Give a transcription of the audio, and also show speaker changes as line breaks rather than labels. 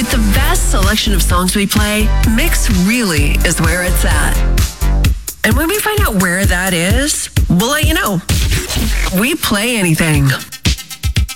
With the vast selection of songs we play, Mix really is where it's at. And when we find out where that is, we'll let you know. We play anything.